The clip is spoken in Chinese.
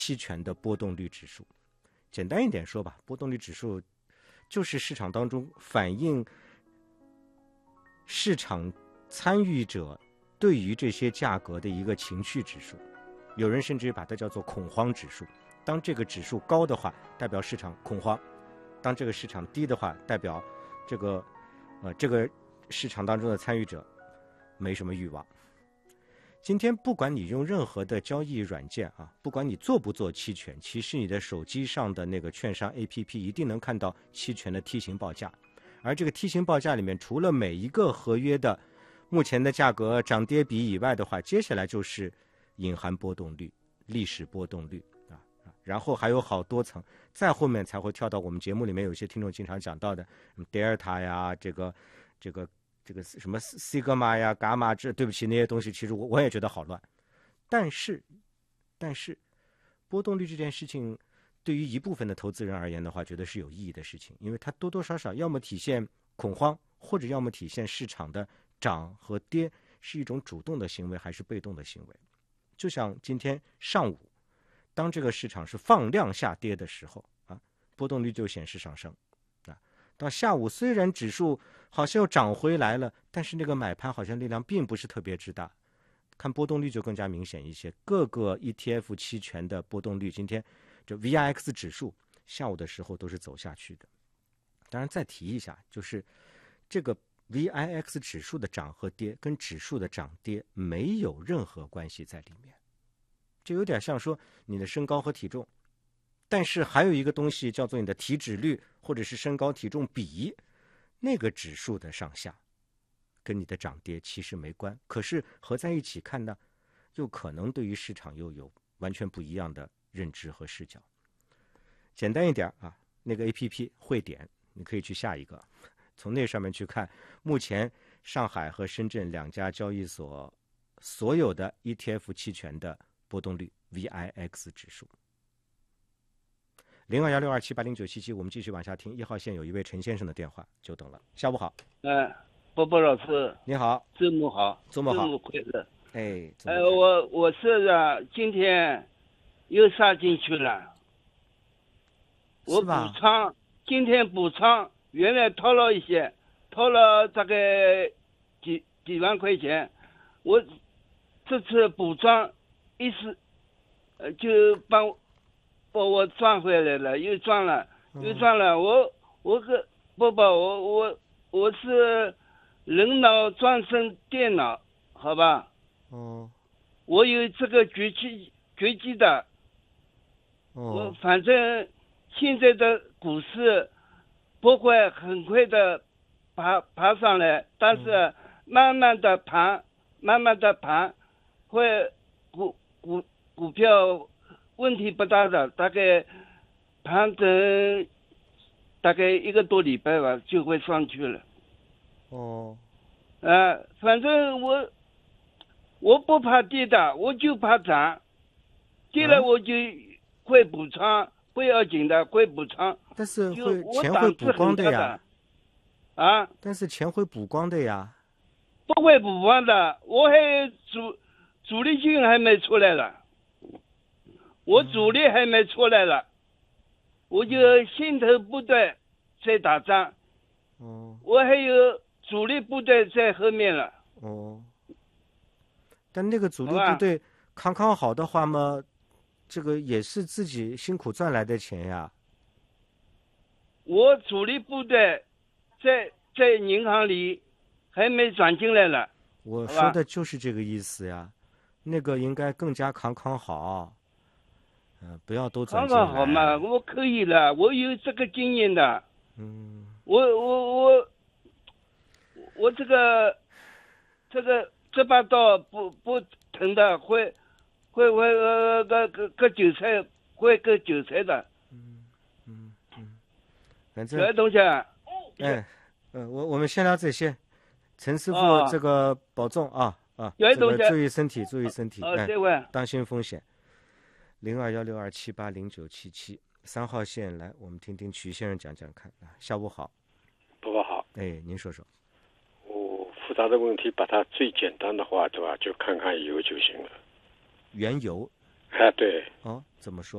期权的波动率指数。简单一点说吧，波动率指数就是市场当中反映市场参与者对于这些价格的一个情绪指数。有人甚至把它叫做恐慌指数。当这个指数高的话，代表市场恐慌；当这个市场低的话，代表这个市场当中的参与者没什么欲望。今天不管你用任何的交易软件啊，不管你做不做期权，其实你的手机上的那个券商 APP 一定能看到期权的梯形报价。而这个梯形报价里面，除了每一个合约的目前的价格涨跌比以外的话，接下来就是隐含波动率、历史波动率啊，然后还有好多层，再后面才会跳到我们节目里面有些听众经常讲到的德尔塔呀，这个什么西格玛呀、伽马，对不起，那些东西其实我也觉得好乱。但是波动率这件事情对于一部分的投资人而言的话，觉得是有意义的事情，因为它多多少少要么体现恐慌，或者要么体现市场的涨和跌是一种主动的行为还是被动的行为。就像今天上午，当这个市场是放量下跌的时候啊，波动率就显示上升啊。到下午虽然指数好像又涨回来了，但是那个买盘好像力量并不是特别之大，看波动率就更加明显一些。各个 ETF 期权的波动率，今天这 VIX 指数下午的时候都是走下去的。当然再提一下，就是这个 VIX 指数的涨和跌跟指数的涨跌没有任何关系在里面，这有点像说你的身高和体重，但是还有一个东西叫做你的体脂率或者是身高体重比，那个指数的上下跟你的涨跌其实没关，可是合在一起看呢，又可能对于市场又有完全不一样的认知和视角。简单一点啊，那个 APP 汇点你可以去下一个，从那上面去看目前上海和深圳两家交易所所有的 ETF 期权的波动率 VIX 指数。021627809777，我们继续往下听。1号线有一位陈先生的电话，久等了。下午好。 波波老师， 你好。 周末好。 周末好。 周末快乐。 我是今天又杀进去了，我补仓，今天补仓，原来掏了一些，掏了大概几万块钱，我这次补仓就把我赚回来了，又赚了，我是人脑转成电脑，好吧？我有这个绝技的。我反正现在的股市不会很快的爬上来，但是慢慢的盘，会股票问题不大的，大概盘整大概1个多礼拜吧，就会上去了。反正我不怕跌的，我就怕涨，跌了我就会补仓，不要紧的，会补仓。 但是钱会补光的呀。但是钱会补光的呀。 不会补光的，我还主力军还没出来了，我主力还没出来了，我就先头部队在打仗，我还有主力部队在后面了。 但那个主力部队康好的话嘛，这个也是自己辛苦赚来的钱呀。 我主力部队在银行里还没转进来了。 我说的就是这个意思呀，那个应该更加康好，不要都转进来。 康好嘛，我可以了，我有这个经验的。我这把刀不疼的，会割韭菜，会割韭菜的。 反正小爱同学。 我们先聊这些。陈师傅，这个保重啊！ 小爱同学， 注意身体。 这位当心风险。021627809777，3号线来，我们听听曲先生讲看。下午好。 伯伯好。 您说说。 我复杂的问题把它最简单的话，对吧？就看看油就行了。 原油。 啊，对。 哦，怎么说？